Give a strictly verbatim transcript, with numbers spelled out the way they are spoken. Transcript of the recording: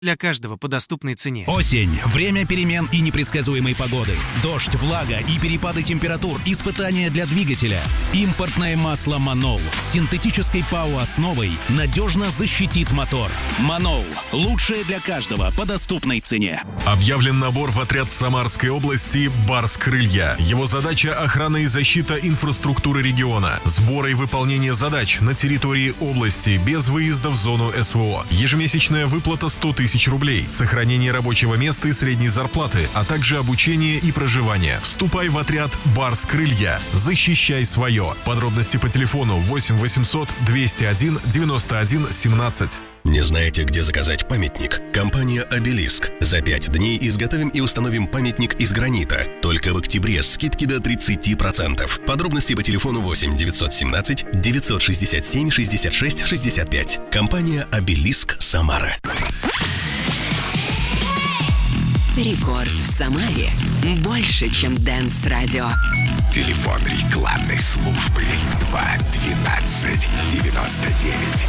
для каждого по доступной цене. Осень. Время перемен и непредсказуемой погоды. Дождь, влага и перепады температур. Испытания для двигателя. Импортное масло «Манол» с синтетической ПАО-основой надежно защитит мотор. «Манол» – лучшее для каждого по доступной цене. Объявлен набор в отряд Самарской области «Барс-Крылья». Его задача – охрана и защита инфраструктуры региона, сбора и выполнение задач на территории области без выезда в зону СВО. Ежемесячная выплата сто тысяч рублей, сохранение рабочего места и средней зарплаты, а также обучение и проживание. Вступай в отряд «Барс-Крылья». Защищай свое. Подробности по телефону восемь восемьсот двести один девяносто один семнадцать. Не знаете, где заказать памятник? Компания «Обелиск». За пять дней изготовим и установим памятник из гранита. Только в октябре скидки до тридцати процентов. Подробности по телефону восемь девятьсот семнадцать девятьсот шестьдесят семь шестьдесят шесть шестьдесят пять. Компания «Обелиск», Самара. Рекорд в Самаре больше, чем Дэнс-радио. Телефон рекламной службы два двенадцать девяносто девять.